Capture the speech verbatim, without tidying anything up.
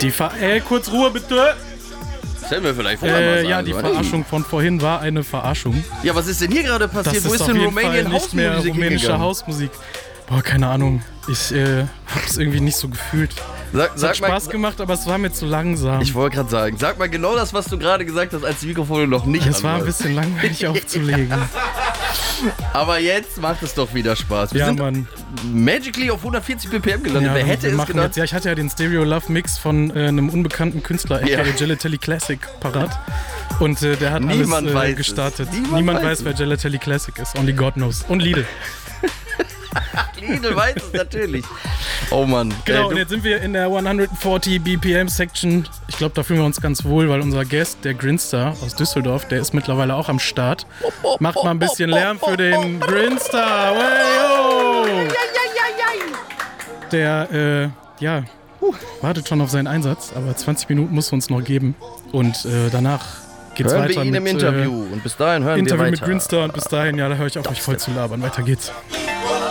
Die Ver... Ey, kurz Ruhe, bitte! Das hätten wir vielleicht vorher mal Äh, sagen ja, die sollen. Verarschung von vorhin war eine Verarschung. Ja, was ist denn hier gerade Das passiert? Wo ist ist auf denn jeden Fall Romanian nicht mehr Hausmusik rumänische hingegangen? Hausmusik. Boah, keine Ahnung. Ich äh, hab's irgendwie nicht so gefühlt. Sag, Es hat sag mal, Spaß gemacht, aber es war mir zu langsam. ich wollte gerade sagen, sag mal genau das, was du gerade gesagt hast, als die Mikrofone noch nicht Es an war ein waren. bisschen langweilig aufzulegen. Aber jetzt macht es doch wieder Spaß. Wir Ja, sind Mann. magically auf hundertvierzig B P M gelandet. Ja, Wer und hätte wir es machen gedacht? jetzt, ja, ich hatte ja den Stereo Love Mix von äh, einem unbekannten Künstler, aka Ja. Gelatelli Classic, parat. Und äh, der hat Niemand alles äh, weiß es. gestartet. Niemand Niemand, weiß weiß, es. wer Gelatelli Classic ist. Only God knows. Und Lidl. Lidl weiß es natürlich. Oh Mann. Genau, Äh, und du- jetzt sind wir in der hundertvierzig B P M Section. Ich glaube, da fühlen wir uns ganz wohl, weil unser Guest, der Grinstar aus Düsseldorf, der ist mittlerweile auch am Start. Macht mal ein bisschen Lärm für den Grinstar. Hey, yo! Der, äh, ja, wartet schon auf seinen Einsatz, aber zwanzig Minuten muss er uns noch geben. Und äh, danach geht's hören wir weiter ihn mit im Interview. Und bis dahin hören Äh, Interview wir mit weiter. Grinstar. Und bis dahin, ja, da höre ich auf, euch voll zu labern. Weiter geht's.